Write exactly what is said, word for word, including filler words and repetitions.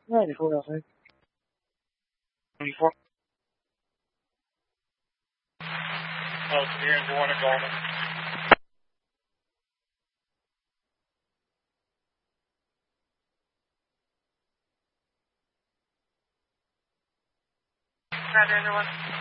那你说两分。你说。Oh, Sierra, you want to go? Roger, everyone.